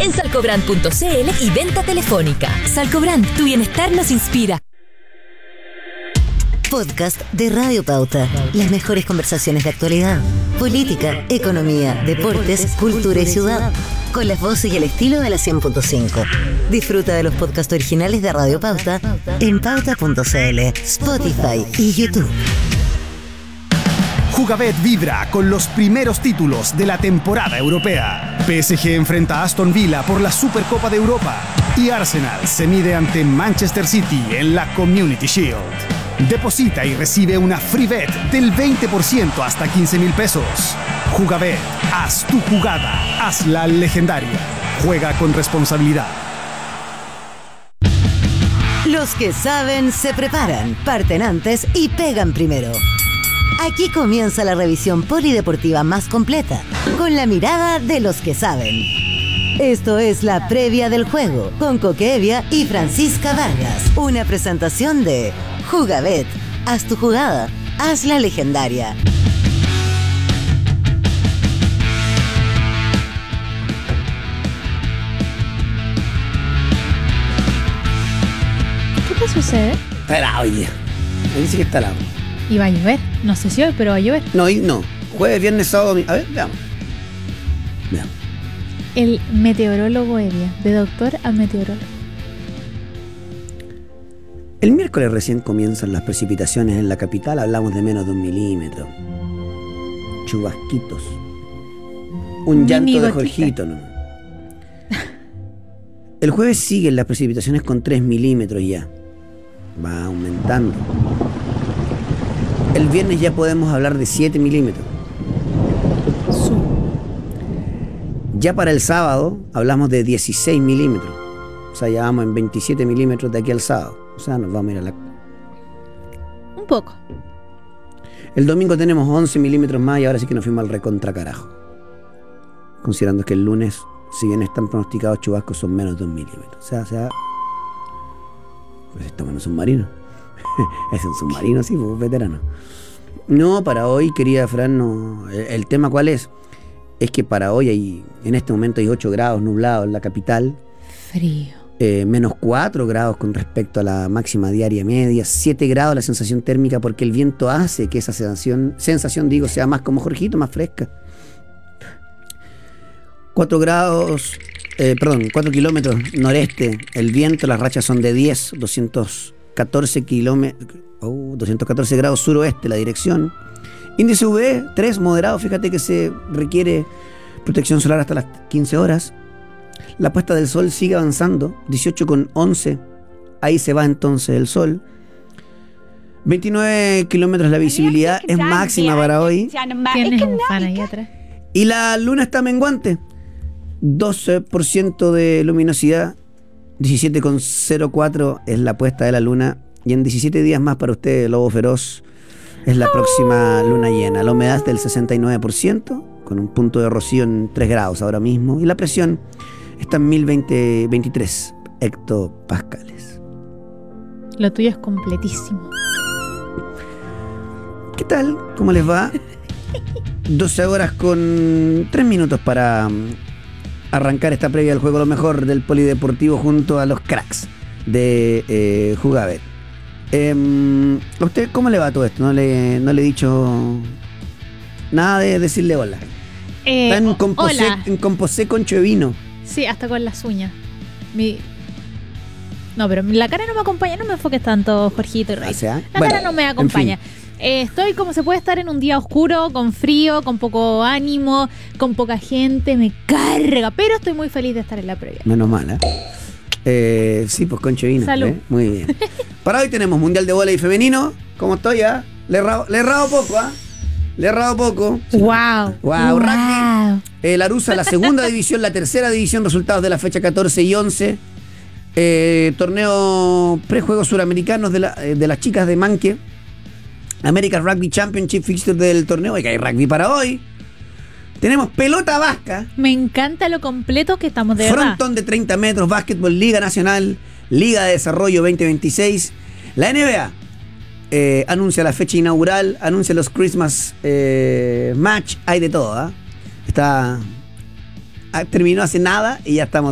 en salcobrand.cl y venta telefónica. Salcobrand, tu bienestar nos inspira. Podcast de Radio Pauta. Las mejores conversaciones de actualidad, política, economía, deportes, cultura y ciudad. Con las voces y el estilo de la 100.5. Disfruta de los podcasts originales de Radio Pauta en pauta.cl, Spotify y YouTube. Jugabet vibra con los primeros títulos de la temporada europea. PSG enfrenta a Aston Villa por la Supercopa de Europa y Arsenal se mide ante Manchester City en la Community Shield. Deposita y recibe una free bet del 20% hasta 15,000 pesos. Jugabet, haz tu jugada, hazla legendaria. Juega con responsabilidad. Los que saben se preparan, parten antes y pegan primero. Aquí comienza la revisión polideportiva más completa, con la mirada de los que saben. Esto es la previa del juego, con Coque Evia y Francisca Vargas. Una presentación de Jugabet. Haz tu jugada, hazla legendaria. ¿Qué te sucede? Está helado hoy día. Me dice que está helado. Y va a llover. No sé si hoy, pero va a llover. No, hoy no. Jueves, viernes, sábado, domingo. A ver, veamos. El meteorólogo Evia, de doctor a meteorólogo. El miércoles recién comienzan las precipitaciones en la capital. Hablamos de menos de 1 milímetro. Chubasquitos. Un llanto de Jorgito, ¿no? El jueves siguen las precipitaciones con 3 milímetros ya. Va aumentando. El viernes ya podemos hablar de 7 milímetros. Ya para el sábado hablamos de 16 milímetros. O sea, ya vamos en 27 milímetros de aquí al sábado. O sea, nos vamos a ir a la... Un poco. El domingo tenemos 11 milímetros más y ahora sí que nos fuimos al recontra carajo. Considerando que el lunes, si bien están pronosticados chubascos, son menos de 1 milímetro. O sea... Pues estamos en un submarino. Es un submarino, sí, pues, veterano. No, para hoy, querida Fran, no. El tema, ¿cuál es? Es que para hoy en este momento hay 8 grados nublados en la capital. Frío. Menos 4 grados con respecto a la máxima diaria media. 7 grados la sensación térmica porque el viento hace que esa sensación sea más como Jorgito, más fresca. 4 kilómetros noreste. El viento, las rachas son de 10, 214 grados suroeste la dirección. Índice UV 3, moderado. Fíjate que se requiere protección solar hasta las 15 horas. La puesta del sol sigue avanzando, 18,11. Ahí se va entonces el sol. 29 kilómetros la visibilidad, es máxima para hoy. Tienes un fan ahí atrás. Y la luna está menguante. 12% de luminosidad, 17,04 es la puesta de la luna. Y en 17 días más para usted, Lobo Feroz, es la próxima luna llena. La humedad es del 69%, con un punto de rocío en 3 grados ahora mismo. Y la presión está en 1023 hectopascales. Lo tuyo es completísimo. ¿Qué tal? ¿Cómo les va? 12 horas con 3 minutos para arrancar esta previa del juego, lo mejor del polideportivo junto a los cracks de Jugabet. ¿A usted cómo le va todo esto? No le he dicho nada de decirle hola. Está en composé concho de vino. Sí, hasta con las uñas. No, pero la cara no me acompaña. No me enfoques tanto, Jorgito y Rey. La cara no me acompaña. Estoy como se puede estar en un día oscuro, con frío, con poco ánimo, con poca gente. Me carga, pero estoy muy feliz de estar en la previa. Menos mal, ¿eh? Sí, pues concho de vino. Salud. Muy bien. Para hoy tenemos Mundial de Vóley femenino. ¿Cómo estoy ya? Le he errado poco, ¿ah? Le he errado poco. Wow. Rugby. La Rusa, la segunda división, la tercera división, resultados de la fecha 14 y 11. Torneo prejuegos suramericanos de las chicas de Manque. American Rugby Championship fixture del torneo. Oiga, hay rugby para hoy. Tenemos pelota vasca. Me encanta lo completo que estamos de verdad. Frontón de 30 metros, básquetbol, Liga Nacional, Liga de Desarrollo 2026. La NBA anuncia la fecha inaugural, anuncia los Christmas Match. Hay de todo, ¿eh? Terminó hace nada y ya estamos